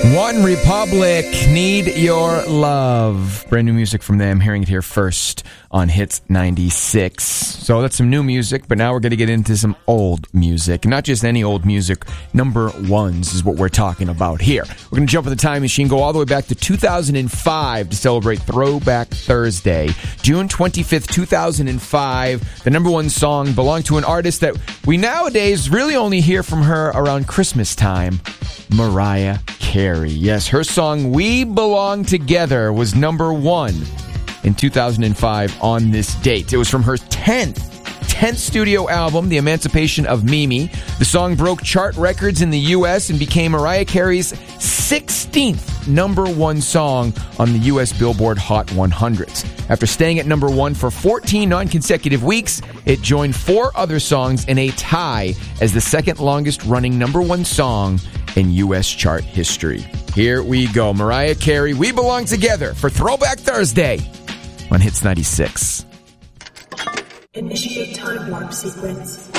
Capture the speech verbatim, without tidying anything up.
One Republic, Need Your Love. Brand new music from them, hearing it here first on Hits ninety-six. So that's some new music, but now we're going to get into some old music. Not just any old music, number ones is what we're talking about here. We're going to jump in the time machine, go all the way back to two thousand five to celebrate Throwback Thursday. June twenty-fifth, two thousand five, the number one song belonged to an artist that we nowadays really only hear from her around Christmas time, Mariah Carey. Yes, her song We Belong Together was number one in two thousand five on this date. It was from her tenth, tenth studio album, The Emancipation of Mimi. The song broke chart records in the U S and became Mariah Carey's sixteenth number one song on the U S Billboard Hot one hundreds. After staying at number one for fourteen non-consecutive weeks, it joined four other songs in a tie as the second longest running number one song in U S chart history. Here we go. Mariah Carey, We Belong Together for Throwback Thursday on Hits ninety-six. Initiate time warp sequence.